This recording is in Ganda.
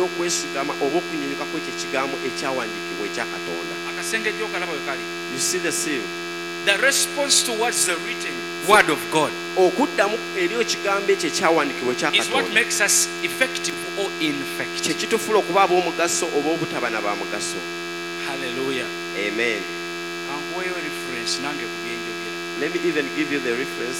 okwesigama oba okunyunyuka kw'ekyo ekigambo ekyawandiikibwa ekya Katonda. Akasengejjo okalaba we kali. You see the seal? The response towards the written word of God okuddamu eri ekigambo ekyo ekyawandiikibwa ekya is what Katonda makes us effective or ineffective. kye kitufuula okuba ab'omugaso oba obutaba na ba mugaso. Hallelujah. Amen. Anguweyo reference nange ku byenjogera. Let me even give you the reference